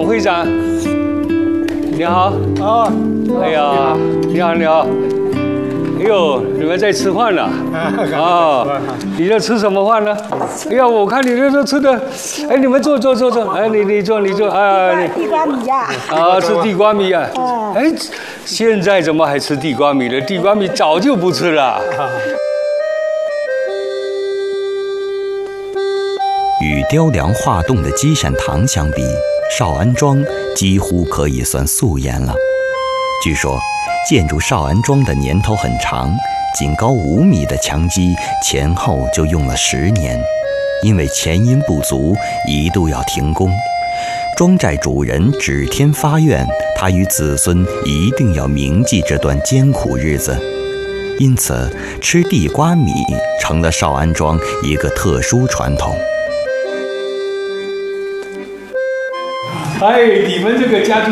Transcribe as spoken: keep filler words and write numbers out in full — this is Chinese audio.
王会长，你好。 哦， 哎呀，你好，你好。哎呦，你们在吃饭呢？啊，你在吃什么饭呢？哎呀，我看你这都吃的，哎，你们坐坐坐坐，哎，你你坐你坐啊，你地瓜米呀。 啊，吃地瓜米啊。哎，现在怎么还吃地瓜米了？地瓜米早就不吃了。 与雕梁画栋的积善堂相比，少安庄几乎可以算素颜了。据说，建筑少安庄的年头很长，仅高五米的墙基前后就用了十年，因为前因不足，一度要停工。庄寨主人指天发愿，他与子孙一定要铭记这段艰苦日子，因此吃地瓜米成了少安庄一个特殊传统。 哎，你们这个家庭